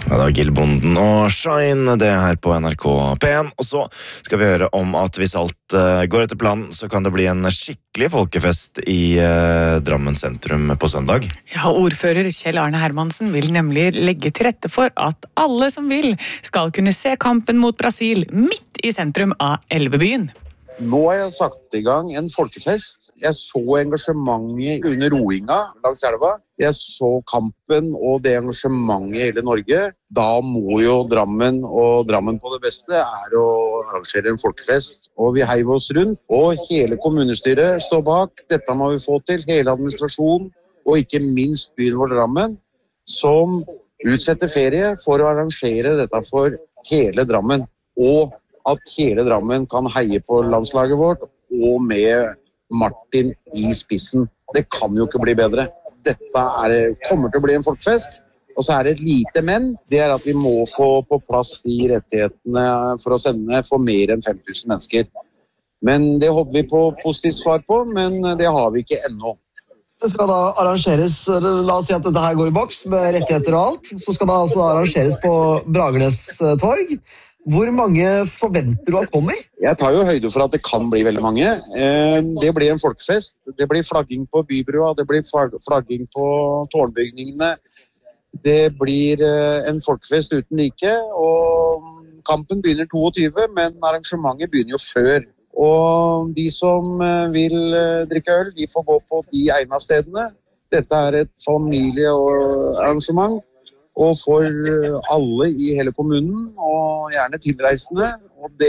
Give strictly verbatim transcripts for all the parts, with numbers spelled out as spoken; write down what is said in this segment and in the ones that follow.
Ja, det var Gilbonden og Shine, det her på N R K P en. Og så skal vi høre om at hvis alt uh, går etter planen, så kan det bli en skikkelig folkefest i uh, Drammen sentrum på søndag. Ja, ordfører Kjell Arne Hermansen vil nemlig legge til rette for at alle som vil skal kunne se kampen mot Brasil midt i sentrum av Elvebyen. Nå har jeg satt i gang en folkefest. Jeg så engasjementet under roinga langs elva. Jeg så kampen og det engasjementet i hele Norge. Da må jo Drammen, og Drammen på det beste, er å arrangere en folkefest. Og vi heiv oss rundt, og hele kommunestyret står bak. Dette må vi få til, hele administrasjonen, og ikke minst byen vår Drammen, som utsetter ferie for å arrangere dette for hele Drammen. Og at hele Drammen kan heie på landslaget vårt, og med Martin i spissen. Det kan jo ikke bli bedre. Dette er, kommer til å bli en folkefest, og så er det et lite men. Det er at vi må få på plass de rettighetene for å sende for mer enn fem tusen mennesker. Men det håper vi på positivt svar på, men det har vi ikke ennå. Det skal da arrangeres, la oss si at dette her går i boks med rettigheter og alt, så skal det altså arrangeres på Bragernes torg. Hvor mange forventer du at kommer? Jeg tar jo høyde for at det kan bli veldig mange. Det blir en folkefest, det blir flagging på Bybrua, det blir flagging på tårnbygningene. Det blir en folkefest uten like, og kampen begynner toogtyve, men arrangementet begynner jo før. Og de som vil drikke øl, de får gå på de egna stedene. Dette er et familiearrangement. Og for alle i hele kommunen, og gjerne tilreisende. Og det,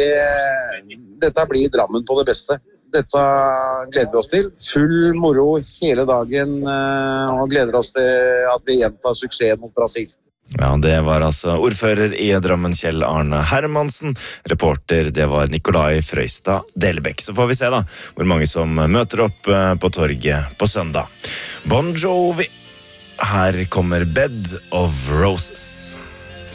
dette blir Drammen på det beste. Dette gleder vi oss til. Full moro hele dagen, og gleder oss til at vi gjentar suksessen mot Brasil. Ja, det var altså ordfører i Drammen Kjell Arne Hermansen. Reporter, det var Nikolai Frøystad Delbekk. Så får vi se da, hvor mange som møter opp på torget på søndag. Bon Jovi. Her kommer Bed of Roses.